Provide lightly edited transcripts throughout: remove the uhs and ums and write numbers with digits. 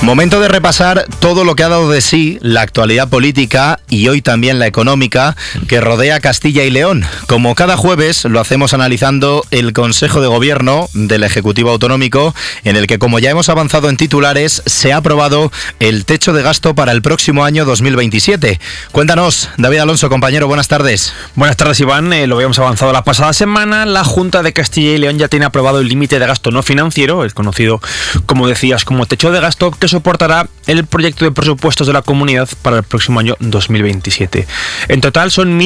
Momento de repasar todo lo que ha dado de sí la actualidad política y hoy también la económica que rodea Castilla y León. Como cada jueves lo hacemos analizando el Consejo de Gobierno del Ejecutivo Autonómico, en el que, como ya hemos avanzado en titulares, se ha aprobado el techo de gasto para el próximo año 2027. Cuéntanos, David Alonso, compañero, buenas tardes. Buenas tardes, Iván. Lo habíamos avanzado la pasada semana. La Junta de Castilla y León ya tiene aprobado el límite de gasto no financiero, el conocido, como decías, como techo de gasto, que soportará el proyecto de presupuestos de la comunidad para el próximo año 2027. En total son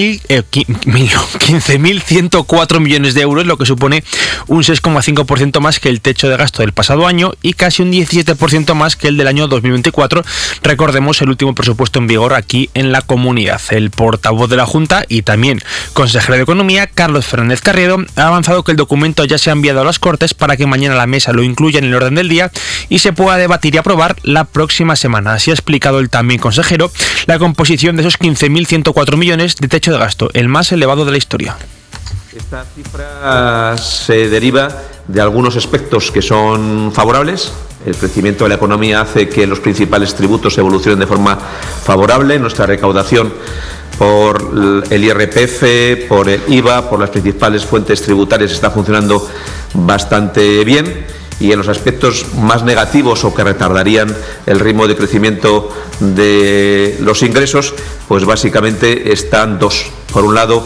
15.104 millones de euros, lo que supone un 6,5% más que el techo de gasto del pasado año y casi un 17% más que el del año 2024. Recordemos el último presupuesto en vigor aquí en la comunidad. El portavoz de la Junta y también consejero de Economía, Carlos Fernández Carriedo, ha avanzado que el documento ya se ha enviado a las Cortes para que mañana la mesa lo incluya en el orden del día y se pueda debatir y aprobar la próxima semana. Así ha explicado el también consejero la composición de esos 15.104 millones de techo de gasto, el más elevado de la historia. Esta cifra se deriva de algunos aspectos que son favorables. El crecimiento de la economía hace que los principales tributos evolucionen de forma favorable. Nuestra recaudación por el IRPF, por el IVA, por las principales fuentes tributarias está funcionando bastante bien. Y en los aspectos más negativos o que retardarían el ritmo de crecimiento de los ingresos, pues básicamente están dos. Por un lado,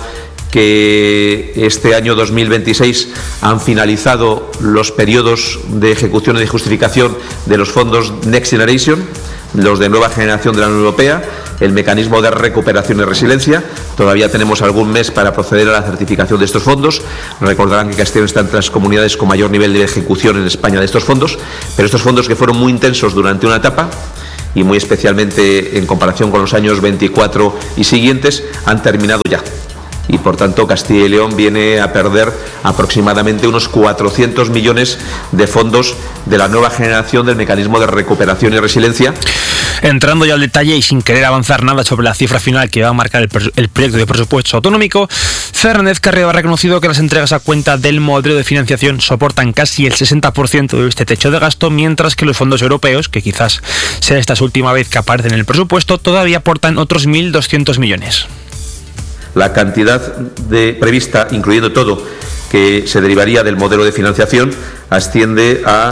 que este año 2026 han finalizado los periodos de ejecución y de justificación de los fondos Next Generation, los de nueva generación de la Unión Europea, el mecanismo de recuperación y resiliencia. Todavía tenemos algún mes para proceder a la certificación de estos fondos. Recordarán que Castilla está entre las comunidades con mayor nivel de ejecución en España de estos fondos, pero estos fondos que fueron muy intensos durante una etapa y muy especialmente en comparación con los años 24 y siguientes, han terminado ya. Y por tanto Castilla y León viene a perder aproximadamente unos 400 millones de fondos de la nueva generación del mecanismo de recuperación y resiliencia. Entrando ya al detalle y sin querer avanzar nada sobre la cifra final que va a marcar el proyecto de presupuesto autonómico, Fernández Carriedo ha reconocido que las entregas a cuenta del modelo de financiación soportan casi el 60% de este techo de gasto, mientras que los fondos europeos, que quizás sea esta su última vez que aparecen en el presupuesto, todavía aportan otros 1.200 millones. La cantidad prevista, incluyendo todo, que se derivaría del modelo de financiación, asciende a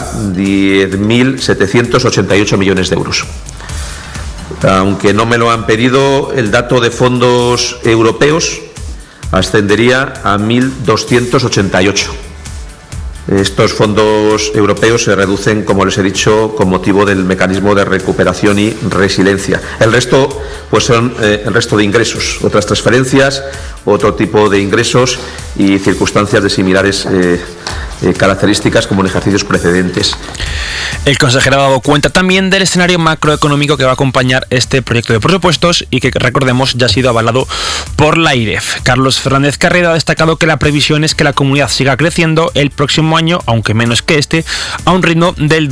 10.788 millones de euros. Aunque no me lo han pedido, el dato de fondos europeos ascendería a 1.288. Estos fondos europeos se reducen, como les he dicho, con motivo del mecanismo de recuperación y resiliencia. El resto, pues son el resto de ingresos, otras transferencias, otro tipo de ingresos y circunstancias de similares características como en ejercicios precedentes. El consejero ha dado cuenta también del escenario macroeconómico que va a acompañar este proyecto de presupuestos y que, recordemos, ya ha sido avalado por la IREF. Carlos Fernández Carriedo ha destacado que la previsión es que la comunidad siga creciendo el próximo año, aunque menos que este, a un ritmo del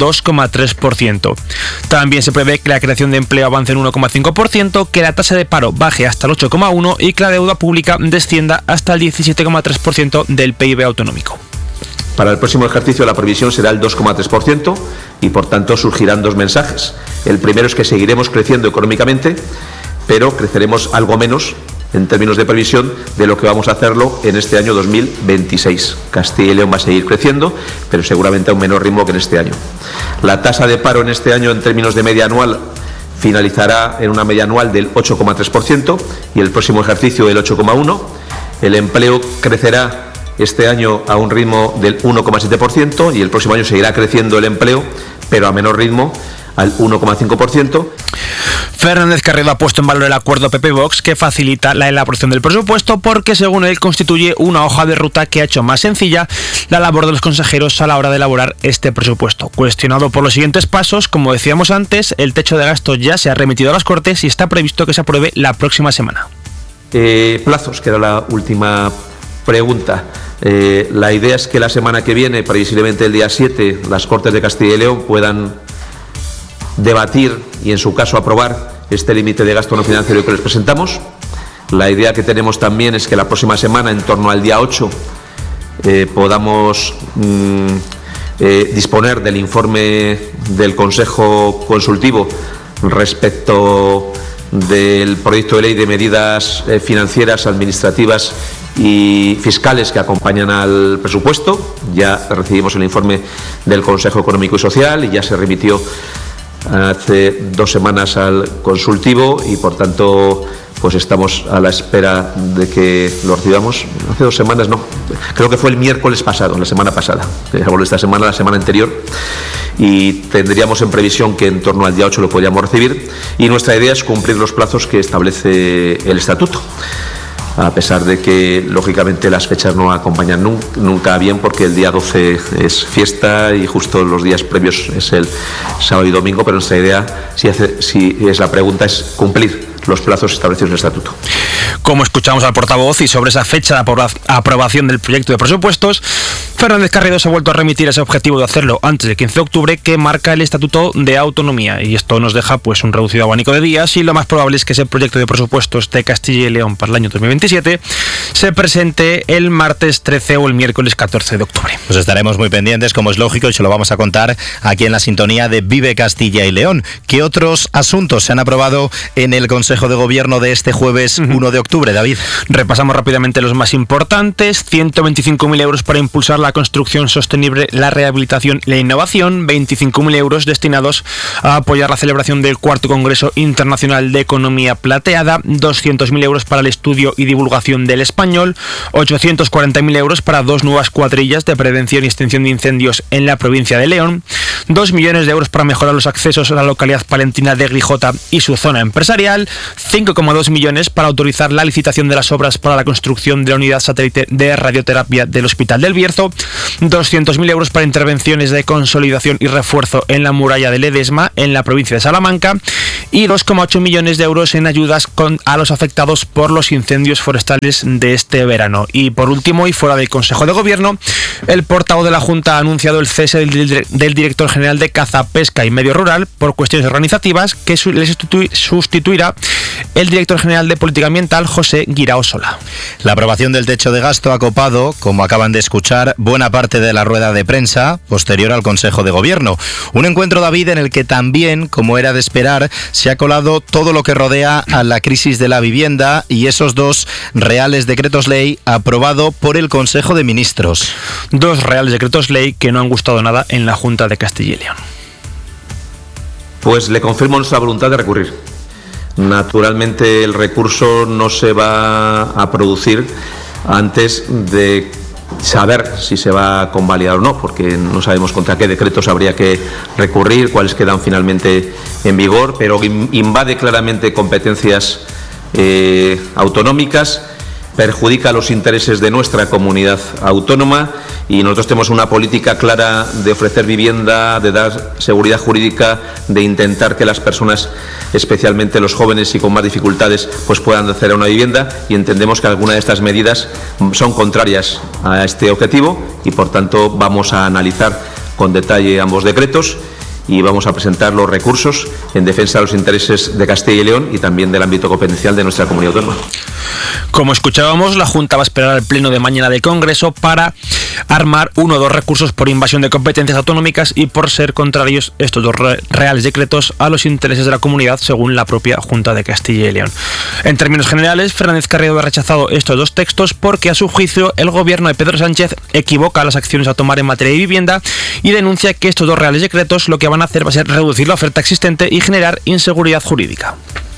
2,3%. También se prevé que la creación de empleo avance en 1,5%, que la tasa de paro baje hasta el 8,1% y que la deuda pública descienda hasta el 17,3% del PIB autonómico. Para el próximo ejercicio la previsión será el 2,3% y por tanto surgirán dos mensajes. El primero es que seguiremos creciendo económicamente, pero creceremos algo menos en términos de previsión de lo que vamos a hacerlo en este año 2026. Castilla y León va a seguir creciendo, pero seguramente a un menor ritmo que en este año. La tasa de paro en este año en términos de media anual finalizará en una media anual del 8,3% y el próximo ejercicio del 8,1%. El empleo crecerá este año a un ritmo del 1,7% y el próximo año seguirá creciendo el empleo, pero a menor ritmo, al 1,5%. Fernández Carriedo ha puesto en valor el acuerdo PP-Vox que facilita la elaboración del presupuesto porque, según él, constituye una hoja de ruta que ha hecho más sencilla la labor de los consejeros a la hora de elaborar este presupuesto. Cuestionado por los siguientes pasos, como decíamos antes, el techo de gasto ya se ha remitido a las Cortes y está previsto que se apruebe la próxima semana. Plazos, que era la última pregunta. La idea es que la semana que viene, previsiblemente el día 7, las Cortes de Castilla y León puedan debatir y en su caso aprobar este límite de gasto no financiero que les presentamos. La idea que tenemos también es que la próxima semana, en torno al día 8, podamos disponer del informe del Consejo Consultivo respecto del proyecto de ley de medidas financieras, administrativas y fiscales que acompañan al presupuesto. Ya recibimos el informe del Consejo Económico y Social y ya se remitió hace 2 semanas al consultivo y, por tanto, pues estamos a la espera de que lo recibamos. Hace 2 semanas, no, creo que fue el miércoles pasado, la semana pasada. Esta semana, la semana anterior, y tendríamos en previsión que en torno al día 8 lo podríamos recibir, y nuestra idea es cumplir los plazos que establece el Estatuto, a pesar de que, lógicamente, las fechas no acompañan nunca bien, porque el día 12 es fiesta y justo los días previos es el sábado y domingo, pero nuestra idea, la pregunta, es cumplir los plazos establecidos en el Estatuto. Como escuchamos al portavoz, y sobre esa fecha de aprobación del proyecto de presupuestos, Fernández Carriedo se ha vuelto a remitir ese objetivo de hacerlo antes del 15 de octubre que marca el Estatuto de Autonomía, y esto nos deja pues un reducido abanico de días, y lo más probable es que ese proyecto de presupuestos de Castilla y León para el año 2027 se presente el martes 13 o el miércoles 14 de octubre. Pues estaremos muy pendientes, como es lógico, y se lo vamos a contar aquí en la sintonía de Vive Castilla y León. ¿Qué otros asuntos se han aprobado en el Consejo de Gobierno de este jueves 1 de octubre, David? Repasamos rápidamente los más importantes. 125.000 euros para impulsar la construcción sostenible, la rehabilitación y la innovación. 25.000 euros destinados a apoyar la celebración del 4º Congreso Internacional de Economía Plateada. 200.000 euros para el estudio y divulgación del español. 840.000 euros para 2 nuevas cuadrillas de prevención y extinción de incendios en la provincia de León. 2 millones de euros para mejorar los accesos a la localidad palentina de Grijota y su zona empresarial. 5,2 millones para autorizar la licitación de las obras para la construcción de la unidad satélite de radioterapia del Hospital del Bierzo. 200.000 euros para intervenciones de consolidación y refuerzo en la muralla de Ledesma, en la provincia de Salamanca. Y 2,8 millones de euros en ayudas a los afectados por los incendios forestales de este verano. Y por último, y fuera del Consejo de Gobierno, el portavoz de la Junta ha anunciado el cese del director general de Caza, Pesca y Medio Rural por cuestiones organizativas, que le sustituirá el director general de Política Ambiental, José Guirao Sola. La aprobación del techo de gasto ha copado, como acaban de escuchar, buena parte de la rueda de prensa posterior al Consejo de Gobierno. Un encuentro, David, en el que también, como era de esperar, se ha colado todo lo que rodea a la crisis de la vivienda y esos 2 reales decretos ley aprobado por el Consejo de Ministros. 2 reales decretos ley que no han gustado nada en la Junta de Castilla y León. Pues le confirmo nuestra voluntad de recurrir. Naturalmente, el recurso no se va a producir antes de saber si se va a convalidar o no, porque no sabemos contra qué decretos habría que recurrir, cuáles quedan finalmente en vigor, pero invade claramente competencias autonómicas, perjudica los intereses de nuestra comunidad autónoma, y nosotros tenemos una política clara de ofrecer vivienda, de dar seguridad jurídica, de intentar que las personas, especialmente los jóvenes y con más dificultades, pues puedan acceder a una vivienda, y entendemos que algunas de estas medidas son contrarias a este objetivo y, por tanto, vamos a analizar con detalle ambos decretos y vamos a presentar los recursos en defensa de los intereses de Castilla y León y también del ámbito competencial de nuestra comunidad autónoma. Como escuchábamos, la Junta va a esperar al pleno de mañana del Congreso para armar 1 o 2 recursos por invasión de competencias autonómicas y por ser contrarios estos 2 reales decretos a los intereses de la comunidad, según la propia Junta de Castilla y León. En términos generales, Fernández Carriedo ha rechazado estos 2 textos porque, a su juicio, el gobierno de Pedro Sánchez equivoca las acciones a tomar en materia de vivienda y denuncia que estos 2 reales decretos lo que van a hacer va a ser reducir la oferta existente y generar inseguridad jurídica.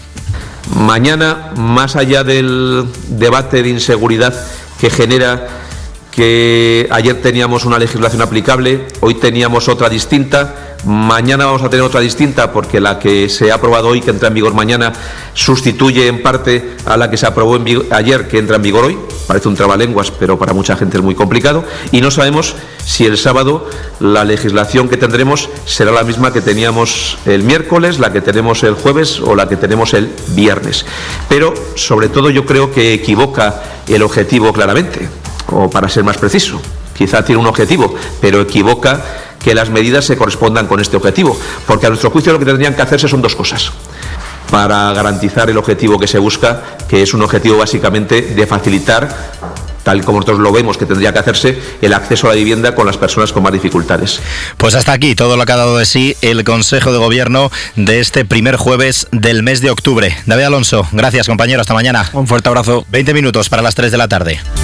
Mañana, más allá del debate de inseguridad que genera que ayer teníamos una legislación aplicable, hoy teníamos otra distinta, mañana vamos a tener otra distinta, porque la que se ha aprobado hoy, que entra en vigor mañana, sustituye en parte a la que se aprobó ayer, que entra en vigor hoy. Parece un trabalenguas, pero para mucha gente es muy complicado, y no sabemos si el sábado la legislación que tendremos será la misma que teníamos el miércoles, la que tenemos el jueves o la que tenemos el viernes. Pero, sobre todo, yo creo que equivoca el objetivo claramente, o para ser más preciso, quizá tiene un objetivo, pero equivoca que las medidas se correspondan con este objetivo, porque a nuestro juicio lo que tendrían que hacerse son 2 cosas para garantizar el objetivo que se busca, que es un objetivo básicamente de facilitar tal como nosotros lo vemos que tendría que hacerse, el acceso a la vivienda con las personas con más dificultades. Pues hasta aquí todo lo que ha dado de sí el Consejo de Gobierno de este primer jueves del mes de octubre. David Alonso, gracias compañero, hasta mañana. Un fuerte abrazo. 20 minutos para las 3 de la tarde.